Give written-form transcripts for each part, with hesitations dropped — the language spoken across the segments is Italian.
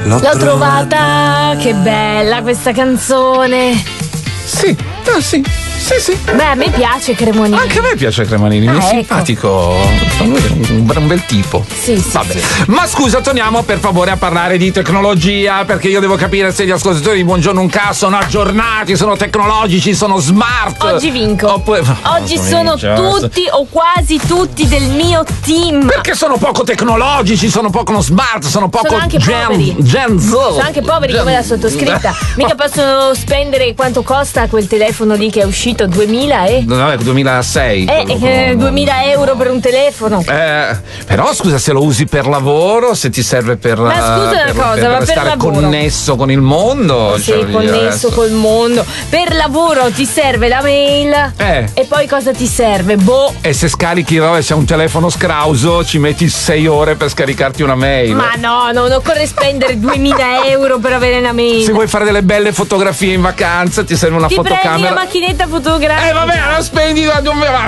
L'ho trovata, che bella questa canzone. Sì, sì. Beh, a me piace Cremonini. Anche a me piace Cremonini, è simpatico. Lui è un bel tipo. Sì. Vabbè. Ma scusa, torniamo per favore a parlare di tecnologia, perché io devo capire se gli ascoltatori di Buongiorno Unca sono aggiornati, sono tecnologici, sono smart. Oggi vinco. Oggi sono tutti o quasi tutti del mio team. Perché sono poco tecnologici, sono poco smart, sono poco anche poveri. Sono anche poveri come la sottoscritta. Mica possono spendere quanto costa quel telefono lì che è uscito. 2006. 2000 euro per un telefono. Però scusa, se lo usi per lavoro, se ti serve per. Ma scusa una cosa, per ma per stare lavoro connesso con il mondo. Sì, connesso col mondo. Per lavoro ti serve la mail. E poi cosa ti serve? E se scarichi, se hai un telefono scrauso, ci metti 6 ore per scaricarti una mail. Ma no, non occorre spendere 2000 euro per avere una mail. Se vuoi fare delle belle fotografie in vacanza, ti serve una fotocamera. Prendi la macchinetta fotografica. Vabbè, la spendi da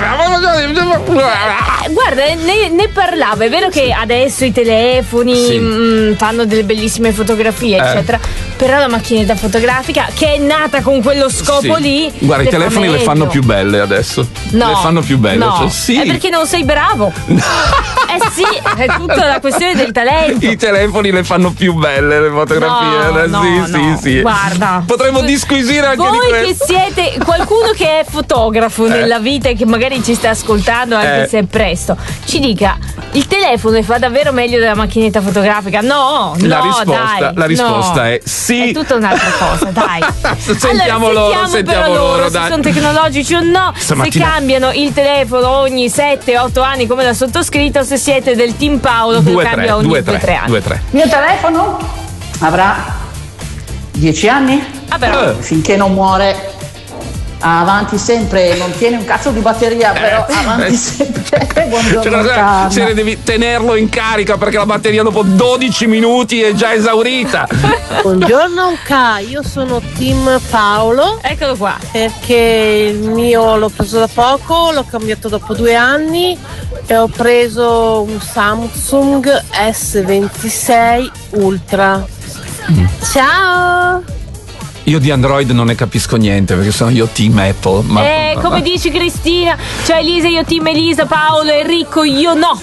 guarda, ne parlavo. È vero che adesso i telefoni fanno delle bellissime fotografie, eccetera. Però la macchinetta fotografica, che è nata con quello scopo lì. Guarda, i telefoni le fanno più belle adesso. No, le fanno più belle. No, sì. È perché non sei bravo. Sì, è tutta la questione del talento. I telefoni le fanno più belle le fotografie. Sì. Guarda, potremmo disquisire anche voi di questo. Voi che siete qualcuno che è fotografo nella vita e che magari ci sta ascoltando anche se è presto, ci dica, il telefono fa davvero meglio della macchinetta fotografica? No, la risposta dai, è sì. È tutta un'altra cosa, dai. Sentiamo loro, se sono tecnologici o no, stamattina... se cambiano il telefono ogni 7-8 anni come la sottoscritta, se siete del team Paolo che cambia ogni 2-3 anni. Il mio telefono avrà 10 anni? Finché non muore. Avanti sempre, non tiene un cazzo di batteria, però avanti sempre. Buongiorno, devi tenerlo in carica perché la batteria dopo 12 minuti è già esaurita. Buongiorno Unca, io sono team Paolo. Eccolo qua. Perché il mio l'ho preso da poco, l'ho cambiato dopo 2 anni e ho preso un Samsung S26 Ultra. Ciao! Io di Android non ne capisco niente perché sono io team Apple. Come dici Cristina, cioè Elisa, io team Elisa, Paolo, Enrico, io no.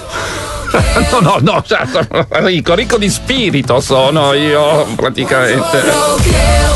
No, certo, ricco di spirito sono io praticamente.